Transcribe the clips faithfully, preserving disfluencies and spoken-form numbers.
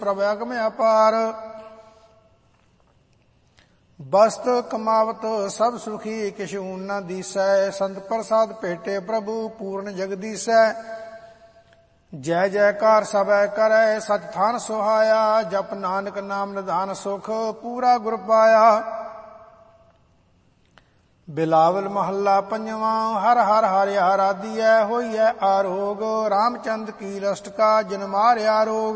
ਪ੍ਰਭ ਅਗਮ ਅਪਾਰ। ਬਸਤ ਕਮਾਵਤ ਸਭ ਸੁਖੀ ਕਿਛ ਊਨ ਨਾ ਦੀਸੈ। ਸੰਤ ਪ੍ਰਸਾਦ ਭੇਟੇ ਪ੍ਰਭੂ ਪੂਰਨ ਜਗਦੀਸੈ। ਜੈ ਜੈਕਾਰ ਸਭੈ ਕਰੈ ਸਚ ਥਾਨ ਸੁਹਾਇਆ। ਜਪ ਨਾਨਕ ਨਾਮ ਨਿਧਾਨ ਸੁਖ ਪੂਰਾ ਗੁਰ ਪਾਇਆ। ਬਿਲਾਵਲ ਮਹੱਲਾ ਪੰਜਵਾਂ। ਹਰ ਹਰ ਹਰਿ ਆਰਾਧੀਐ ਹੋਈਐ ਆਰੋਗ। ਰਾਮਚੰਦ ਕੀ ਲਸਟਕਾ ਜਿਨ ਮਾਰਿਆ ਰੋਗ।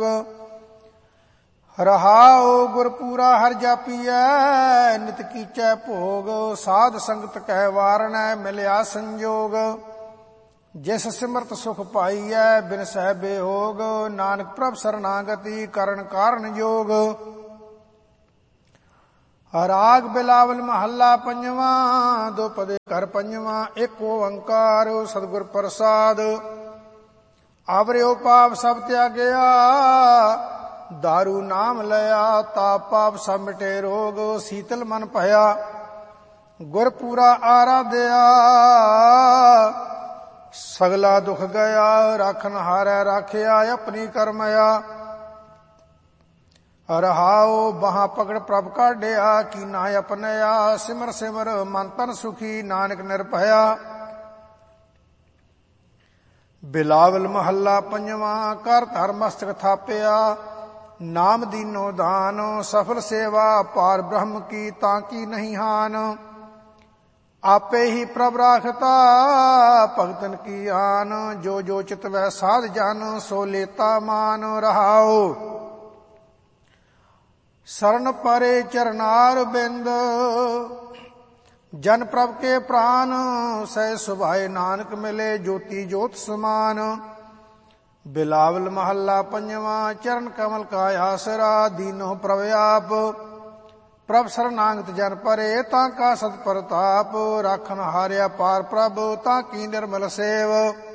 ਰਹਾਉ ਗੁਰਪੂਰਾ ਹਰਿ ਜਾਪੀਐ ਨਿਤ ਕੀਚੈ ਭੋਗ। ਸਾਧ ਸੰਗਤ ਕਹਿ ਵਾਰਣੈ ਮਿਲਿਆ ਸੰਜੋਗ। ਜਿਸ ਸਿਮਰਤ ਸੁਖ ਪਾਈਐ ਬਿਨ ਸਹਿ ਬਿਯੋਗ। ਨਾਨਕ ਪ੍ਰਭ ਸਰਨਾਗਤੀ ਕਰਨ ਕਾਰਨ ਜੋਗ। ਰਾਗ ਬਿਲਾਵਲ ਮਹੱਲਾ ਪੰਜਵਾਂ। ਦੋ ਪਦੇ ਘਰ ਪੰਜਵਾਂ। ਇੱਕ ਓੰਕਾਰ ਸਤਿਗੁਰ ਪ੍ਰਸਾਦ। ਆਵਰਿਓ ਪਾਪ ਸਭ ਤਿਆਗਿਆ ਦਾਰੂ ਨਾਮ ਲਿਆ। ਤਾਪ ਪਾਪ ਸਭ ਮਿਟੇ ਰੋਗ ਸੀਤਲ ਮਨ ਭਇਆ। ਗੁਰ ਪੂਰਾ ਆਰਾਧਿਆ ਸਗਲਾ ਦੁਖ ਗਿਆ। ਰਾਖਨ ਹਾਰੈ ਰਾਖਿਆ ਆਪਣੀ ਕਰਮਇਆ। ਰਹਾਉ ਬਾਹਾਂ ਪਕੜ ਪ੍ਰਭ ਕਾਢਿਆ ਕੀਨਾ ਆਪਣਿਆ। ਸਿਮਰ ਸਿਮਰ ਮਨ ਤਨ ਸੁਖੀ ਨਾਨਕ ਨਿਰਭਇਆ। ਬਿਲਾਵਲ ਮਹੱਲਾ ਪੰਜਵਾਂ। ਕਰ ਧਰ ਮਸਤਕ ਥਾਪਿਆ ਨਾਮ ਦੀਨੋ ਦਾਨ। ਸਫਲ ਸੇਵਾ ਪਾਰ ਬ੍ਰਹਮ ਕੀ ਤਾਂ ਕੀ ਨਹੀਂ ਹਾਨ। ਆਪੇ ਹੀ ਪ੍ਰਭ ਰਾਖਤਾ ਭਗਤਨ ਕੀ ਆਨ। ਜੋ ਜੋ ਚਿਤਵੈ ਸਾਧ ਜਨ ਸੋ ਲੇਤਾ ਮਾਨ। ਰਹਾਉ ਸਰਨ ਪਰੇ ਚਰਨਾਰ ਬਿੰਦ। ਜਨ ਪ੍ਰਭ ਕੇ ਪ੍ਰਾਨ ਸਹਿ ਸੁਭਾਏ ਨਾਨਕ ਮਿਲੇ ਜੋਤੀ ਜੋਤ ਸਮਾਨ। ਬਿਲਾਵਲ ਮਹੱਲਾ ਪੰਜਵਾਂ। ਚਰਨ ਕਮਲ ਕਾ ਆਸਰਾ ਦੀਨੋ ਪ੍ਰਭ ਆਪ। ਪ੍ਰਭ ਸਰਨਾਗਤ ਜਨ ਪਰੇ ਤਾਂ ਕਾ ਸਤ ਪ੍ਰਤਾਪ। ਰਾਖਨ ਹਾਰਿਆ ਪਾਰ ਪ੍ਰਭ ਤਾਂ ਕੀ ਨਿਰਮਲ ਸੇਵ।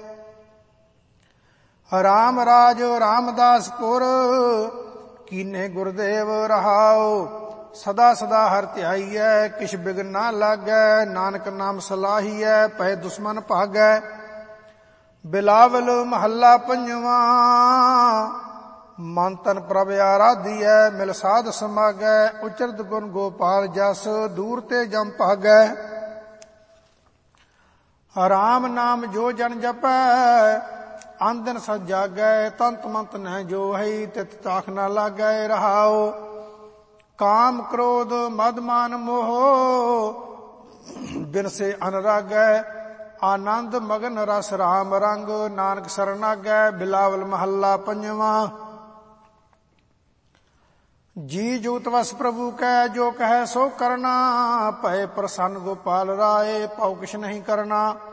ਰਾਮ ਰਾਜ ਰਾਮਦਾਸਪੁਰ ਕੀਨੇ ਗੁਰਦੇਵ। ਰਹਾਉ ਸਦਾ ਸਦਾ ਹਰਿ ਧਿਆਈਐ ਕਿਛ ਬਿਗਨ ਨਾ ਲਾਗੈ। ਨਾਨਕ ਨਾਮ ਸਲਾਹੀਐ ਪੈ ਦੁਸ਼ਮਨ ਭਾਗੈ। ਬਿਲਾਵਲ ਮਹੱਲਾ ਪੰਜਵਾਂ। ਮਨ ਤਨ ਪ੍ਰਭ ਆਰਾਧੀਐ ਮਿਲ ਸਾਧ ਸਮਾਗੈ। ਉਚਰਤ ਗੁਣ ਗੋਪਾਲ ਜਸ ਦੂਰ ਤੇ ਜਮ ਭਾਗੈ। ਰਾਮ ਨਾਮ ਜੋ ਜਨ ਜਪੈ ਆਂਦਨ ਸਦ ਜਾਗੈ। ਤੰਤ ਮੰਤ ਨਹਿ ਜੋ ਹੈ ਤਿਤ ਤਾਖ ਨਾ ਲਾਗੈ। ਰਹਾਉ ਕਾਮ ਕ੍ਰੋਧ ਮਦ ਮਾਨ ਮੋਹ ਬਿਨ ਸੇ ਅਨਰਾਗੈ। ਆਨੰਦ ਮਗਨ ਰਸ ਰਾਮ ਰੰਗ ਨਾਨਕ ਸਰਨਾਗੈ। ਬਿਲਾਵਲ ਮਹੱਲਾ ਪੰਜਵਾਂ। ਜੀ ਜੂਤ ਵਸ ਪ੍ਰਭੂ ਕੈ ਜੋ ਕਹੈ ਸੋ ਕਰਨਾ। ਭਏ ਪ੍ਰਸੰਨ ਗੋਪਾਲ ਰਾਏ ਪਉ ਕਿਛ ਨਹੀਂ ਕਰਨਾ।